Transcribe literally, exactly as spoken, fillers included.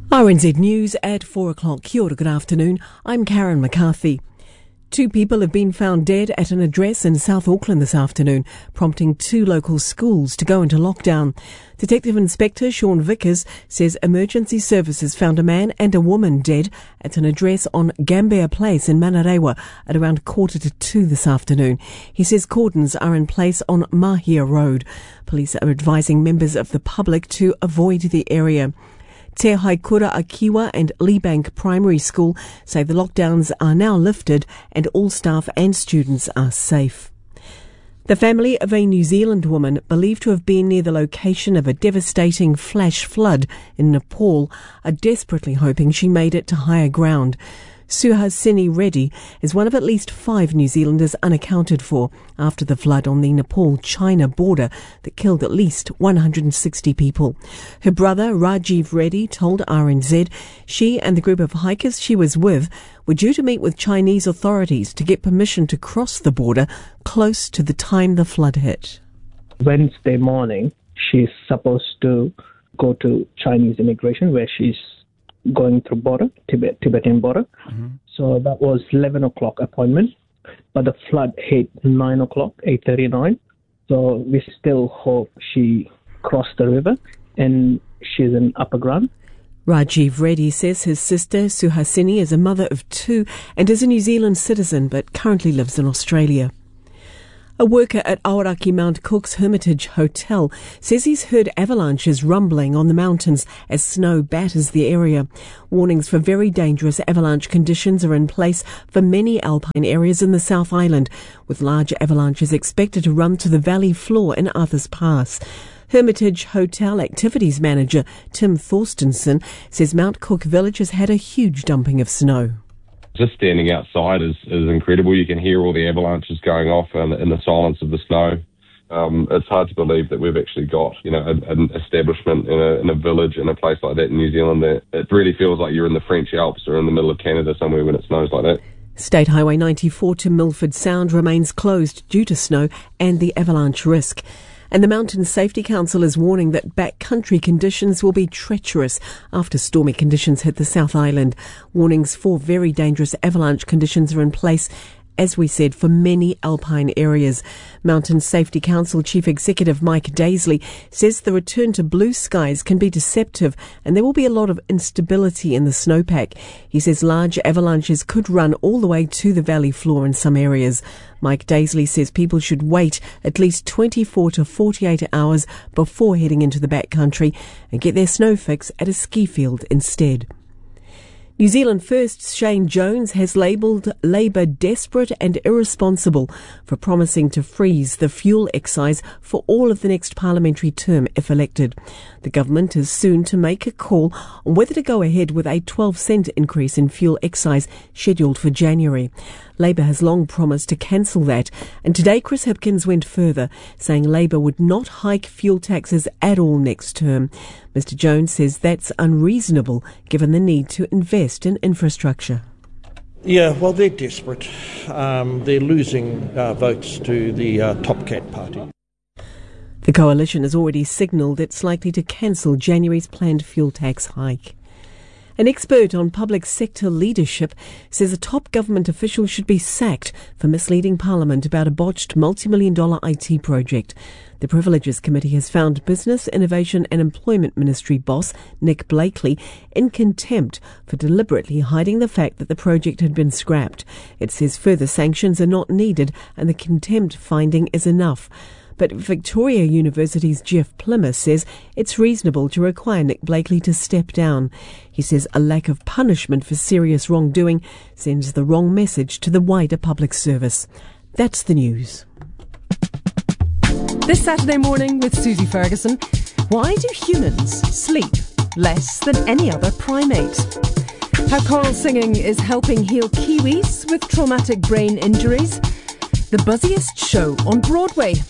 R N Z News at four o'clock. Kia ora, good afternoon. I'm Karen McCarthy. Two people have been found dead at an address in South Auckland this afternoon, prompting two local schools to go into lockdown. Detective Inspector Sean Vickers says emergency services found a man and a woman dead at an address on Gambia Place in Manarewa at around quarter to two this afternoon. He says cordons are in place on Mahia Road. Police are advising members of the public to avoid the area. Te Haikura Akiwa and Leebank Primary School say the lockdowns are now lifted and all staff and students are safe. The family of a New Zealand woman believed to have been near the location of a devastating flash flood in Nepal are desperately hoping she made it to higher ground. Suhasini Reddy is one of at least five New Zealanders unaccounted for after the flood on the Nepal-China border that killed at least one hundred sixty people. Her brother, Rajiv Reddy, told R N Z she and the group of hikers she was with were due to meet with Chinese authorities to get permission to cross the border close to the time the flood hit. Wednesday morning, she's supposed to go to Chinese immigration where she's going through border, Tibet, Tibetan border. Mm-hmm. So that was eleven o'clock appointment, but the flood hit nine o'clock, eight thirty-nine. So we still hope she crossed the river and she's in upper ground. Rajiv Reddy says his sister Suhasini is a mother of two and is a New Zealand citizen but currently lives in Australia. A worker at Aoraki Mount Cook's Hermitage Hotel says he's heard avalanches rumbling on the mountains as snow batters the area. Warnings for very dangerous avalanche conditions are in place for many alpine areas in the South Island, with large avalanches expected to run to the valley floor in Arthur's Pass. Hermitage Hotel Activities Manager Tim Thorstensen says Mount Cook Village has had a huge dumping of snow. Just standing outside is, is incredible. You can hear all the avalanches going off in, in the silence of the snow. Um, it's hard to believe that we've actually got, you know, a, an establishment in a, in a village in a place like that in New Zealand. That it really feels like you're in the French Alps or in the middle of Canada somewhere when it snows like that. State Highway ninety-four to Milford Sound remains closed due to snow and the avalanche risk. And the Mountain Safety Council is warning that backcountry conditions will be treacherous after stormy conditions hit the South Island. Warnings for very dangerous avalanche conditions are in place, as we said, for many alpine areas. Mountain Safety Council Chief Executive Mike Daisley says the return to blue skies can be deceptive and there will be a lot of instability in the snowpack. He says large avalanches could run all the way to the valley floor in some areas. Mike Daisley says people should wait at least twenty-four to forty-eight hours before heading into the backcountry and get their snow fix at a ski field instead. New Zealand First's Shane Jones has labelled Labour desperate and irresponsible for promising to freeze the fuel excise for all of the next parliamentary term if elected. The government is soon to make a call on whether to go ahead with a twelve cent increase in fuel excise scheduled for January. Labour has long promised to cancel that, and today Chris Hipkins went further, saying Labour would not hike fuel taxes at all next term. Mister Jones says that's unreasonable given the need to invest in infrastructure. Yeah, well, they're desperate. Um, they're losing uh, votes to the uh, Top Cat party. The coalition has already signalled it's likely to cancel January's planned fuel tax hike. An expert on public sector leadership says a top government official should be sacked for misleading Parliament about a botched multi-million dollar I T project. The Privileges Committee has found Business, Innovation and Employment Ministry boss Nick Blakely in contempt for deliberately hiding the fact that the project had been scrapped. It says further sanctions are not needed and the contempt finding is enough. But Victoria University's Jeff Plimmer says it's reasonable to require Nick Blakely to step down. He says a lack of punishment for serious wrongdoing sends the wrong message to the wider public service. That's the news. This Saturday morning with Susie Ferguson. Why do humans sleep less than any other primate? How choral singing is helping heal Kiwis with traumatic brain injuries. The buzziest show on Broadway.